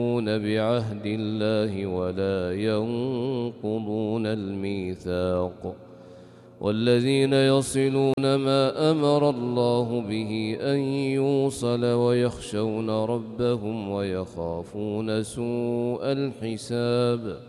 بعهد الله ولا ينقضون الميثاق والذين يصلون ما أمر الله به أن يوصل ويخشون ربهم ويخافون سوء الحساب